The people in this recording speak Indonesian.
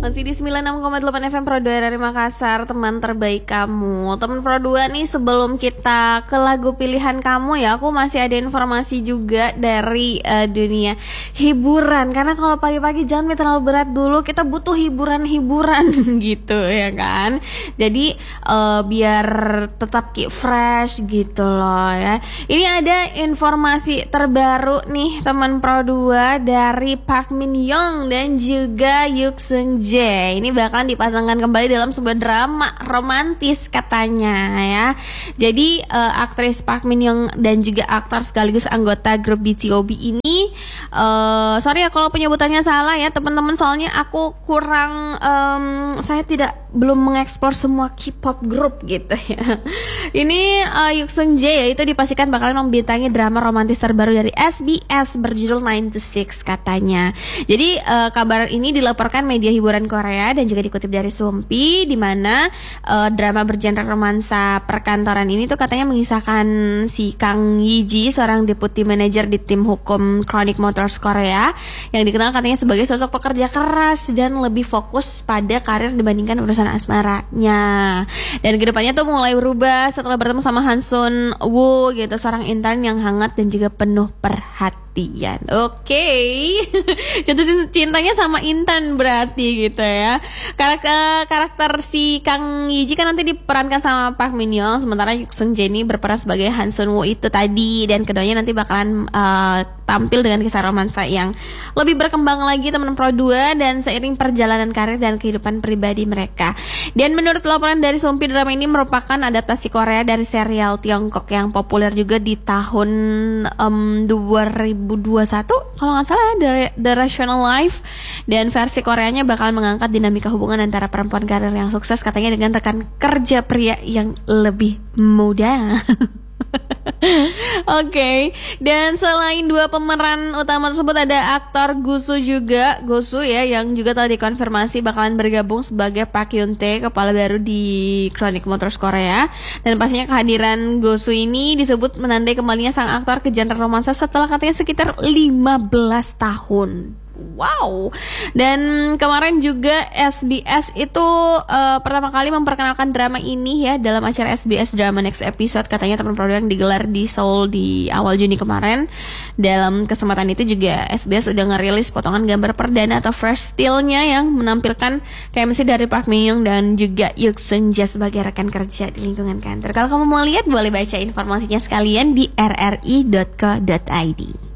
masih di 96,8 FM Pro 2 dari Makassar, teman terbaik kamu. Teman Pro 2 nih, sebelum kita ke lagu pilihan kamu ya, aku masih ada informasi juga dari dunia hiburan. Karena kalau pagi-pagi jangan terlalu berat dulu, kita butuh hiburan-hiburan gitu ya kan. Jadi biar tetap keep fresh gitu loh ya. Ini ada informasi terbaru nih teman Pro 2 dari Park Min Young dan juga Yuk Sung Jae. Ini bakalan dipasangkan kembali dalam sebuah drama romantis katanya ya. Jadi aktris Park Min Young dan juga aktor sekaligus anggota grup BTOB ini, sorry ya kalau penyebutannya salah ya teman-teman, soalnya aku kurang, saya belum mengeksplor semua K-pop group gitu ya. Ini Yuk Sung Jae ya, itu dipastikan bakalan membintangi drama romantis terbaru dari SBS berjudul 9 to 6 katanya. Jadi kabar ini dilaporkan media hiburan Korea dan juga dikutip dari Sumpi, di mana drama bergenre romansa perkantoran ini tuh katanya mengisahkan si Kang Yi-ji, seorang deputy manager di tim hukum Chronic Motors Korea, yang dikenal katanya sebagai sosok pekerja keras dan lebih fokus pada karir dibandingkan urusan asmaranya. Dan kedepannya tuh mulai berubah setelah bertemu sama Han Sun Woo gitu, seorang intern yang hangat dan juga penuh perhatian. Oke. Jatuh cintanya sama intern berarti gitu ya. Karakter si Kang Yi-ji kan nanti diperankan sama Park Min Young, sementara Yuk Sung Jae ini berperan sebagai Han Sun Woo itu tadi. Dan keduanya nanti bakalan tampil dengan kisah romansa yang lebih berkembang lagi teman Pro 2 dan seiring perjalanan karir dan kehidupan pribadi mereka. Dan menurut laporan dari Sumpi, drama ini merupakan adaptasi Korea dari serial Tiongkok yang populer juga di tahun 2021 kalau nggak salah ya, The Rational Life. Dan versi Koreanya bakal mengangkat dinamika hubungan antara perempuan karir yang sukses katanya dengan rekan kerja pria yang lebih muda. Oke. Dan selain dua pemeran utama tersebut, ada aktor Gosu ya, yang juga telah dikonfirmasi bakalan bergabung sebagai Park Hyun Tae, kepala baru di Chronic Motors Korea. Dan pastinya kehadiran Gosu ini disebut menandai kembalinya sang aktor ke genre romansa setelah katanya sekitar 15 tahun. Wow. Dan kemarin juga SBS itu pertama kali memperkenalkan drama ini ya dalam acara SBS Drama Next Episode, katanya teman produk yang digelar di Seoul di awal Juni kemarin. Dalam kesempatan itu juga SBS udah ngerilis potongan gambar perdana atau first still-nya yang menampilkan chemistry dari Park Min Young dan juga Yuk Sung Jae sebagai rekan kerja di lingkungan kantor. Kalau kamu mau lihat boleh baca informasinya sekalian di rri.co.id.